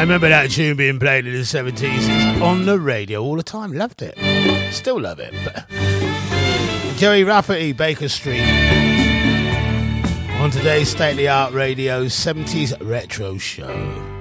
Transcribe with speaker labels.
Speaker 1: remember that tune being played in the 70s on the radio all the time. Loved it. Still love it. Jerry Rafferty, Baker Street. On today's State of the Art Radio 70s Retro Show.